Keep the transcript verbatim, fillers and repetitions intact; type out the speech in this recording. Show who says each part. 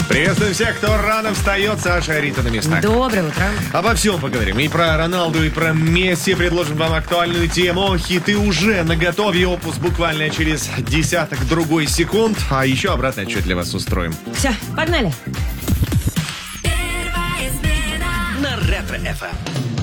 Speaker 1: Приветствую всех, кто рано встает. Саша, Рита на местах.
Speaker 2: Доброе утро.
Speaker 1: Обо всем поговорим. И про Роналду, и про Месси. Предложим вам актуальную тему. Хиты уже наготове. Опус буквально через десяток другой секунд. А еще обратный отчет для вас устроим.
Speaker 2: Все, погнали.
Speaker 3: На Ретро-эф эм.